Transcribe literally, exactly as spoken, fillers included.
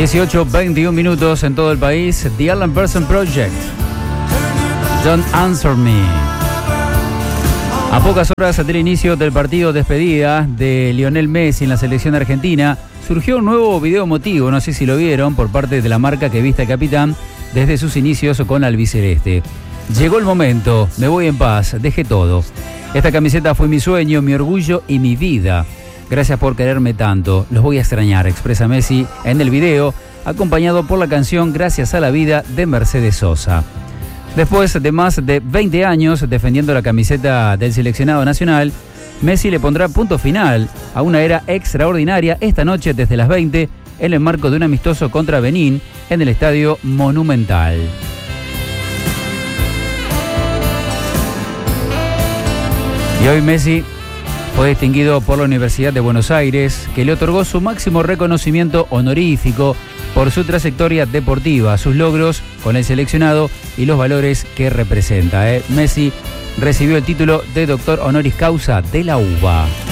dieciocho, veintiún minutos en todo el país. The Alan Parsons Project. Don't Answer Me. A pocas horas del inicio del partido despedida de Lionel Messi en la selección argentina, surgió un nuevo video emotivo, no sé si lo vieron, por parte de la marca que viste al capitán desde sus inicios con la albiceleste. Llegó el momento, me voy en paz, dejé todo. Esta camiseta fue mi sueño, mi orgullo y mi vida. Gracias por quererme tanto, los voy a extrañar, expresa Messi en el video, acompañado por la canción Gracias a la vida de Mercedes Sosa. Después de más de veinte años defendiendo la camiseta del seleccionado nacional, Messi le pondrá punto final a una era extraordinaria esta noche desde las veinte en el marco de un amistoso contra Benín en el Estadio Monumental. Y hoy Messi fue distinguido por la Universidad de Buenos Aires, que le otorgó su máximo reconocimiento honorífico por su trayectoria deportiva, sus logros con el seleccionado y los valores que representa. ¿eh? Messi recibió el título de doctor honoris causa de la U B A.